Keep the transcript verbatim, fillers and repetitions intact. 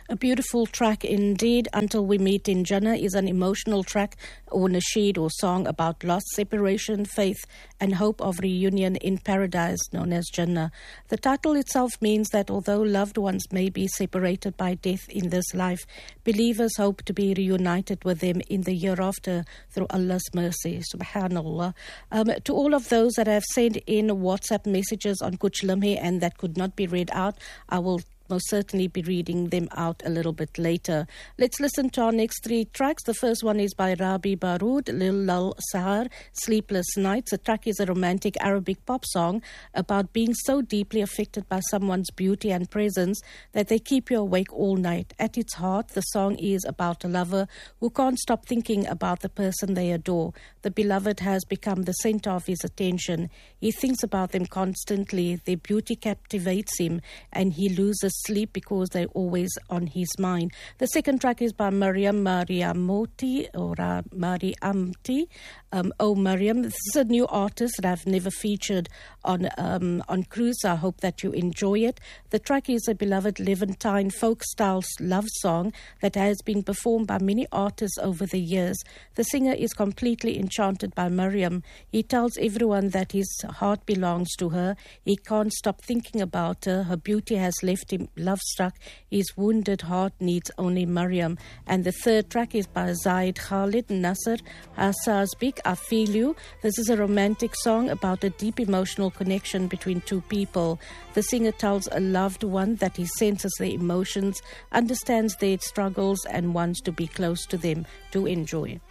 A beautiful track indeed. Until We Meet in Jannah is an emotional track or nasheed or song about loss, separation, faith and hope of reunion in paradise known as Jannah. The title itself means that although loved ones may be separated by death in this life, believers hope to be reunited with them in the hereafter through Allah's mercy. Subhanallah. Um, to all of those that have sent in WhatsApp messages on Kuch Lamhe and that could not be read out, I will most certainly be reading them out a little bit later. Let's listen to our next three tracks. The first one is by Rabi Baroud, Lil Lal Sahar, Sleepless Nights. The track is a romantic Arabic pop song about being so deeply affected by someone's beauty and presence that they keep you awake all night. At its heart, the song is about a lover who can't stop thinking about the person they adore. The beloved has become the center of his attention. He thinks about them constantly. Their beauty captivates him and he loses sleep because they're always on his mind. The second track is by Mariam Mariamoti or uh, Mariamti. Um, oh, Mariam, this is a new artist that I've never featured on um, on Cruise. I hope that you enjoy it. The track is a beloved Levantine folk-style love song that has been performed by many artists over the years. The singer is completely enchanted by Mariam. He tells everyone that his heart belongs to her. He can't stop thinking about her. Her beauty has left him love-struck. His wounded heart needs only Mariam. And the third track is by Zaid Khalid Nasser Asazbik, I Feel You. This is a romantic song about a deep emotional connection between two people. The singer tells a loved one that he senses their emotions, understands their struggles and wants to be close to them. To enjoy.